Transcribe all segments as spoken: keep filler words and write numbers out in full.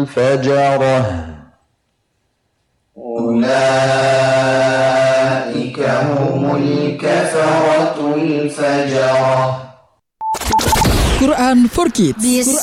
الفجرة أولئك هم الكفرة الفجرة. Quran for Kids.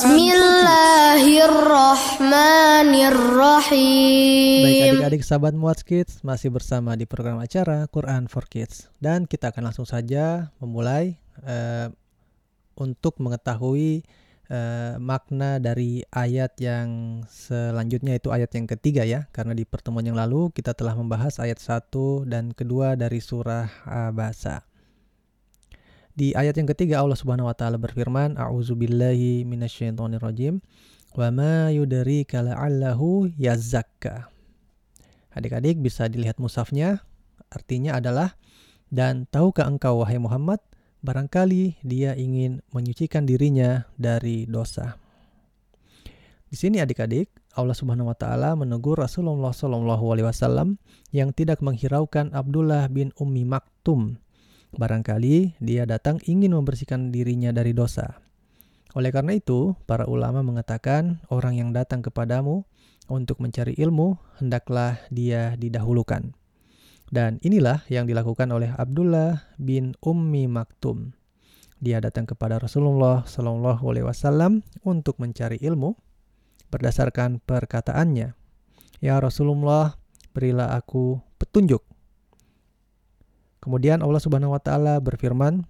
Bismillahirrahmanirrahim. Baik adik-adik sahabat Muat Kids, masih bersama di program acara Quran for Kids. Dan kita akan langsung saja memulai uh, untuk mengetahui uh, makna dari ayat yang selanjutnya, itu ayat yang ketiga ya. Karena di pertemuan yang lalu kita telah membahas ayat satu dan kedua dari surah Abasa. Di ayat yang ketiga Allah Subhanahu wa taala berfirman, A'udzubillahi minasyaitonirrajim. Wa ma yudrika la'allahu yazakka. Adik-adik bisa dilihat mushafnya, artinya adalah, dan tahukah engkau wahai Muhammad, barangkali dia ingin menyucikan dirinya dari dosa. Di sini adik-adik, Allah Subhanahu wa taala menegur Rasulullah sallallahu alaihi wasallam yang tidak menghiraukan Abdullah bin Ummi Maktum. Barangkali dia datang ingin membersihkan dirinya dari dosa. Oleh karena itu, para ulama mengatakan orang yang datang kepadamu untuk mencari ilmu, hendaklah dia didahulukan. Dan inilah yang dilakukan oleh Abdullah bin Ummi Maktum. Dia datang kepada Rasulullah sallallahu alaihi wasallam untuk mencari ilmu berdasarkan perkataannya, "Ya Rasulullah, berilah aku petunjuk." Kemudian Allah Subhanahu wa taala berfirman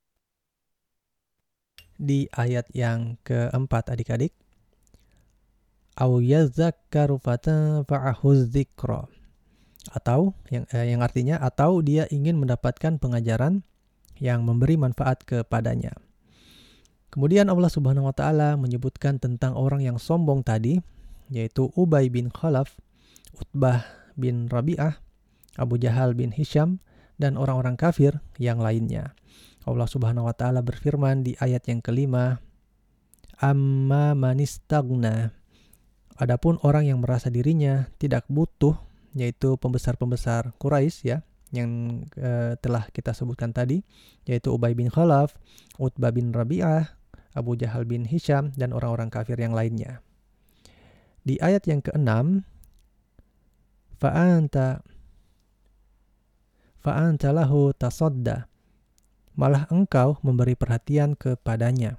di ayat yang keempat adik-adik, "Au yazakkaru fatanfa'ahu dzikra." Atau yang eh, yang artinya atau dia ingin mendapatkan pengajaran yang memberi manfaat kepadanya. Kemudian Allah Subhanahu wa taala menyebutkan tentang orang yang sombong tadi, yaitu Ubay bin Khalaf, Utbah bin Rabi'ah, Abu Jahal bin Hisham, dan orang-orang kafir yang lainnya. Allah Subhanahu wa taala berfirman di ayat yang kelima, "Amma manistagna." Adapun orang yang merasa dirinya tidak butuh, yaitu pembesar-pembesar Quraisy ya, yang uh, telah kita sebutkan tadi, yaitu Ubay bin Khalaf, Utbah bin Rabi'ah, Abu Jahal bin Hisham, dan orang-orang kafir yang lainnya. Di ayat yang keenam, fa'anta fa'anta lahu tasadda, malah engkau memberi perhatian kepadanya.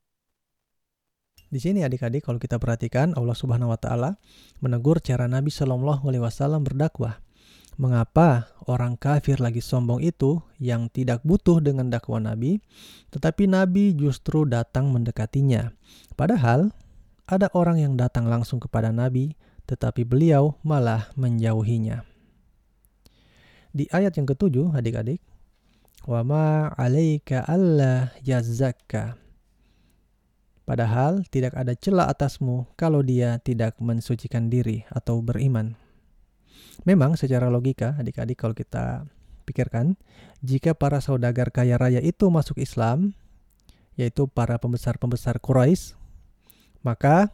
Di sini adik-adik kalau kita perhatikan, Allah Subhanahu wa taala menegur cara Nabi Shallallahu alaihi wasallam berdakwah. Mengapa orang kafir lagi sombong itu yang tidak butuh dengan dakwah Nabi, tetapi Nabi justru datang mendekatinya. Padahal ada orang yang datang langsung kepada Nabi, tetapi beliau malah menjauhinya. Di ayat yang ketujuh adik-adik, wa ma 'alaika alla yazakka. Padahal tidak ada celah atasmu kalau dia tidak mensucikan diri atau beriman. Memang secara logika adik-adik kalau kita pikirkan, jika para saudagar kaya raya itu masuk Islam, yaitu para pembesar-pembesar Quraisy, maka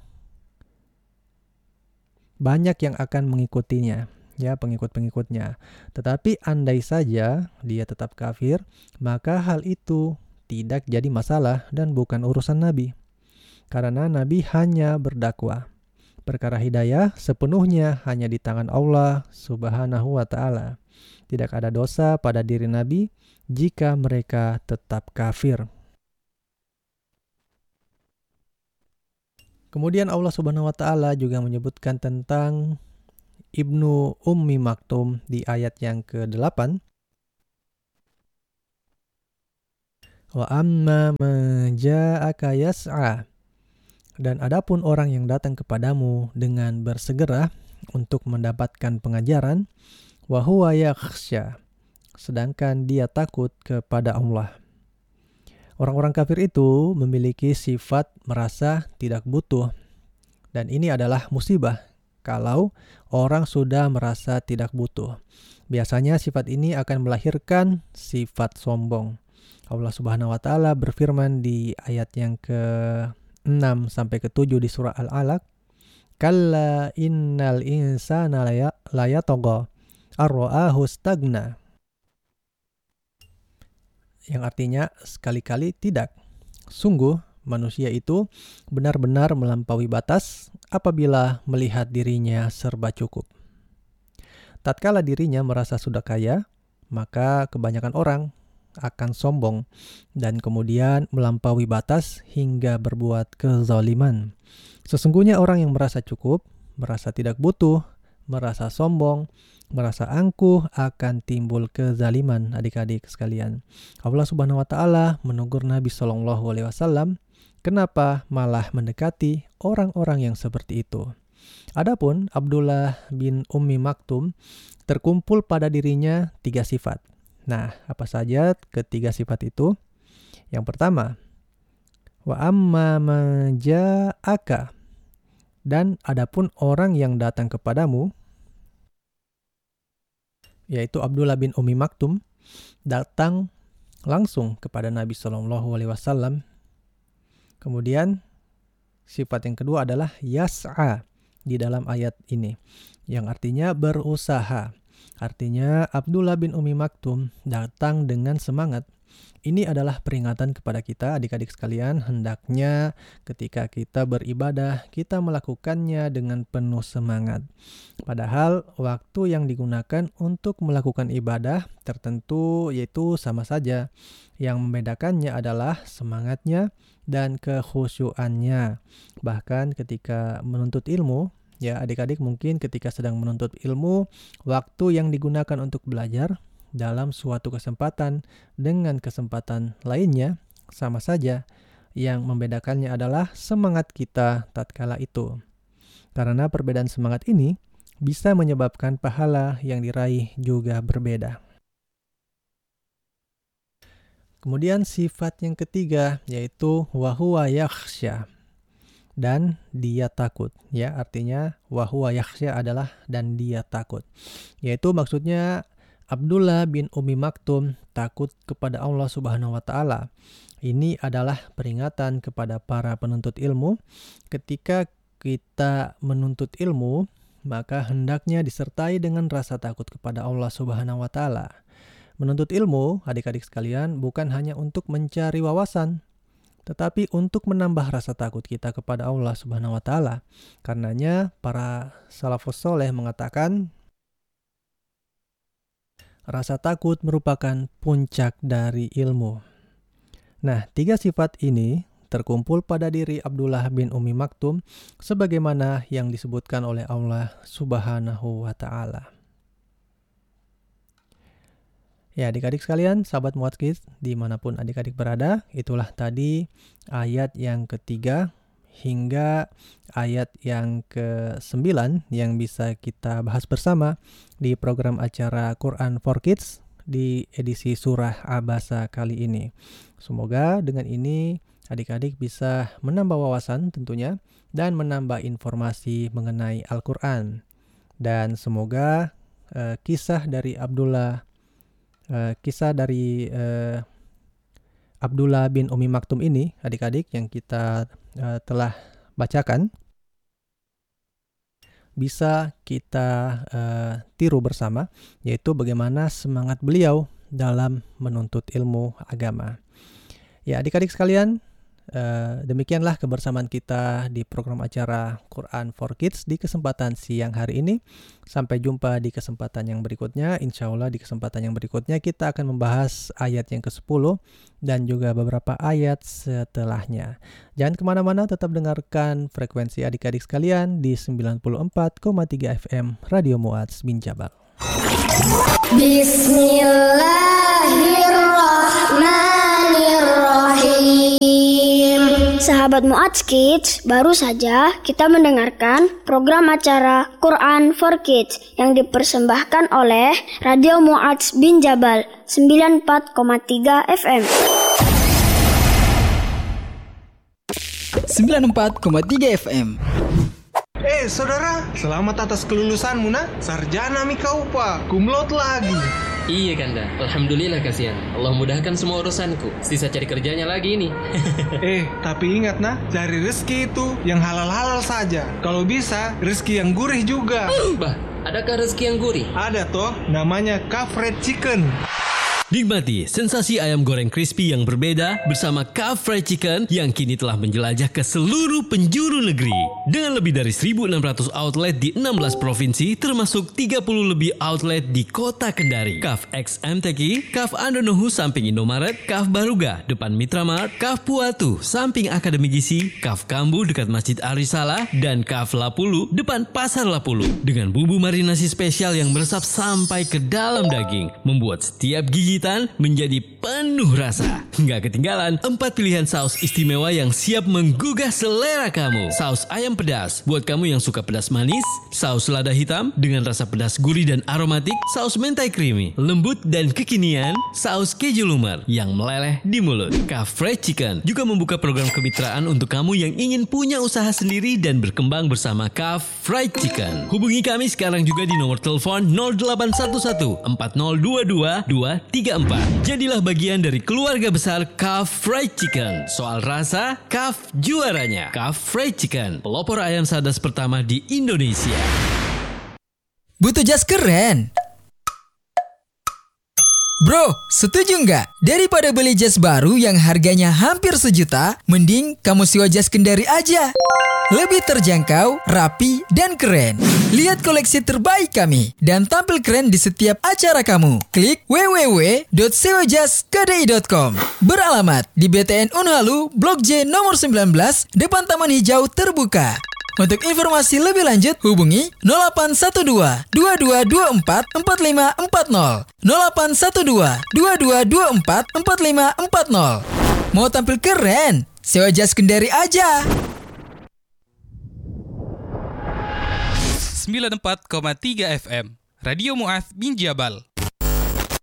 banyak yang akan mengikutinya, ya pengikut-pengikutnya. Tetapi andai saja dia tetap kafir, maka hal itu tidak jadi masalah dan bukan urusan Nabi. Karena Nabi hanya berdakwah. Perkara hidayah sepenuhnya hanya di tangan Allah Subhanahu wa taala. Tidak ada dosa pada diri Nabi jika mereka tetap kafir. Kemudian Allah Subhanahu wa taala juga menyebutkan tentang Ibnu Ummi Maktum di ayat yang kedelapan. Wa amma man ja'aka yas'a. Dan adapun orang yang datang kepadamu dengan bersegera untuk mendapatkan pengajaran, wa huwa yakhsha, sedangkan dia takut kepada Allah. Orang-orang kafir itu memiliki sifat merasa tidak butuh. Dan ini adalah musibah kalau orang sudah merasa tidak butuh. Biasanya sifat ini akan melahirkan sifat sombong. Allah Subhanahu wa taala berfirman di ayat yang ke enam sampai ke tujuh di surah Al-Alaq, "Kalla innal insana la yatagha ar-ra'ahu stagna." Yang artinya sekali-kali tidak. Sungguh manusia itu benar-benar melampaui batas apabila melihat dirinya serba cukup. Tatkala dirinya merasa sudah kaya, maka kebanyakan orang akan sombong dan kemudian melampaui batas hingga berbuat kezaliman. Sesungguhnya orang yang merasa cukup, merasa tidak butuh, merasa sombong, merasa angkuh akan timbul kezaliman, adik-adik sekalian. Allah Subhanahu wa taala menegur Nabi sallallahu alaihi wasallam, kenapa malah mendekati orang-orang yang seperti itu? Adapun Abdullah bin Ummi Maktum terkumpul pada dirinya tiga sifat. Nah, apa saja ketiga sifat itu? Yang pertama, wa amma man ja'aka, dan adapun orang yang datang kepadamu, yaitu Abdullah bin Ummi Maktum, datang langsung kepada Nabi sallallahu alaihi wasallam. Kemudian sifat yang kedua adalah yas'a di dalam ayat ini, yang artinya berusaha. Artinya Abdullah bin Ummi Maktum datang dengan semangat. Ini adalah peringatan kepada kita, adik-adik sekalian, hendaknya ketika kita beribadah, kita melakukannya dengan penuh semangat. Padahal waktu yang digunakan untuk melakukan ibadah tertentu yaitu sama saja. Yang membedakannya adalah semangatnya dan kekhusyuannya. Bahkan ketika menuntut ilmu, ya adik-adik mungkin ketika sedang menuntut ilmu, waktu yang digunakan untuk belajar dalam suatu kesempatan dengan kesempatan lainnya sama saja. Yang membedakannya adalah semangat kita tatkala itu. Karena perbedaan semangat ini bisa menyebabkan pahala yang diraih juga berbeda. Kemudian sifat yang ketiga yaitu wahuwa yakhsha, dan dia takut, ya artinya wahuwa yakhsha adalah dan dia takut, yaitu maksudnya Abdullah bin Ummi Maktum takut kepada Allah Subhanahu wa taala. Ini adalah peringatan kepada para penuntut ilmu. Ketika kita menuntut ilmu, maka hendaknya disertai dengan rasa takut kepada Allah Subhanahu wa taala. Menuntut ilmu, adik-adik sekalian, bukan hanya untuk mencari wawasan, tetapi untuk menambah rasa takut kita kepada Allah Subhanahu wa taala. Karenanya para salafus soleh mengatakan rasa takut merupakan puncak dari ilmu. Nah, tiga sifat ini terkumpul pada diri Abdullah bin Ummi Maktum sebagaimana yang disebutkan oleh Allah Subhanahu wa taala. Ya, adik-adik sekalian, sahabat Muat Kids, dimanapun adik-adik berada, itulah tadi ayat yang ketiga hingga ayat yang kesembilan yang bisa kita bahas bersama di program acara Quran for Kids di edisi surah Abasa kali ini. Semoga dengan ini adik-adik bisa menambah wawasan tentunya dan menambah informasi mengenai Al-Quran. Dan semoga uh, kisah dari Abdullah uh, kisah dari uh, Abdullah bin Ummi Maktum ini, adik-adik yang kita uh, telah bacakan, bisa kita uh, tiru bersama, yaitu bagaimana semangat beliau dalam menuntut ilmu agama. Ya, adik-adik sekalian, uh, demikianlah kebersamaan kita di program acara Quran for Kids di kesempatan siang hari ini. Sampai jumpa di kesempatan yang berikutnya. Insya Allah di kesempatan yang berikutnya kita akan membahas ayat yang kesepuluh dan juga beberapa ayat setelahnya. Jangan kemana-mana, tetap dengarkan frekuensi adik-adik sekalian di sembilan puluh empat koma tiga F M Radio Mu'adz bin Jabal. Bismillahirrahmanirrahim. Sahabat Mu'adz Kids, baru saja kita mendengarkan program acara Quran for Kids yang dipersembahkan oleh Radio Mu'adz bin Jabal sembilan puluh empat koma tiga F M. sembilan puluh empat koma tiga F M. Eh saudara, selamat atas kelulusanmu nak. Sarjana mi kau pak, kumlot lagi. Iya Kanda, alhamdulillah kasihan. Allah mudahkan semua urusanku. Sisa cari kerjanya lagi ini. Eh, tapi ingat nah, cari rezeki itu yang halal-halal saja. Kalau bisa, rezeki yang gurih juga. Bah, adakah rezeki yang gurih? Ada toh, namanya kafret chicken. Nikmati sensasi ayam goreng crispy yang berbeda bersama Kaf Fried Chicken yang kini telah menjelajah ke seluruh penjuru negeri. Dengan lebih dari seribu enam ratus outlet di enam belas provinsi termasuk tiga puluh lebih outlet di kota Kendari. Kaf X M T Q, Kaf Andonohu samping Indomaret, Kaf Baruga depan Mitra Mart, Kaf Puatu samping Akademi Gizi, Kaf Kambu dekat Masjid Arisala, dan Kaf Lapulu depan Pasar Lapulu. Dengan bumbu marinasi spesial yang meresap sampai ke dalam daging, membuat setiap gigitan menjadi penuh rasa. Nggak ketinggalan empat pilihan saus istimewa yang siap menggugah selera kamu. Saus ayam pedas buat kamu yang suka pedas manis, saus lada hitam dengan rasa pedas gurih dan aromatik, saus mentai creamy, lembut dan kekinian, saus keju lumer yang meleleh di mulut. Kaf Fried Chicken juga membuka program kemitraan untuk kamu yang ingin punya usaha sendiri dan berkembang bersama Kaf Fried Chicken. Hubungi kami sekarang juga di nomor telepon nol delapan satu satu empat nol dua dua dua tiga empat. Jadilah bagian dari keluarga besar Kaf Fried Chicken. Soal rasa, Kaf juaranya. Kaf Fried Chicken, pelopor ayam sadas pertama di Indonesia. Butuh jas keren? Bro, setuju nggak? Daripada beli jas baru yang harganya hampir sejuta, mending kamu sewa jas Kendari aja. Lebih terjangkau, rapi, dan keren. Lihat koleksi terbaik kami dan tampil keren di setiap acara kamu. Klik w w w dot sewa jas k d i dot com. Beralamat di B T N Unhalu, Blok J nomor sembilan belas, depan Taman Hijau Terbuka. Untuk informasi lebih lanjut, hubungi nol delapan satu dua dua dua dua empat empat lima empat nol, nol delapan satu dua dua dua dua empat empat lima empat nol. Mau tampil keren? Sewa jas Kendari aja. sembilan puluh empat koma tiga F M Radio Mu'adz bin Jabal.